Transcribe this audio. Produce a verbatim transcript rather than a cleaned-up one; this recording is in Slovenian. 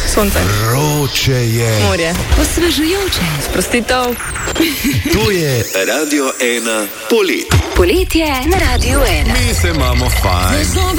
Sonce. Vroče je. Morje. Osvežujoče. Sprostitev. To je Radio ena Polet. Poletje na Radiu ena. Mi se imamo fajn.